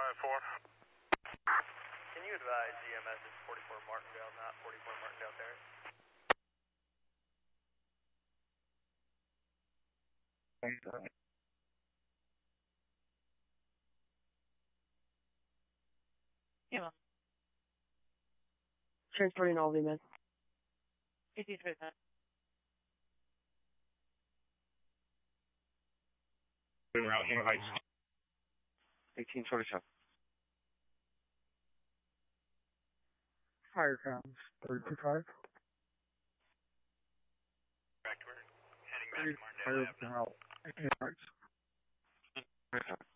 4. Can you advise EMS is 44 Martindale, not 44 Martindale Terrace? Yeah. Transporting all the men. 18%. Route Hammer Heights. 1847. Fire comes 35. Correct, we're heading back to Martindale Avenue. Fire out.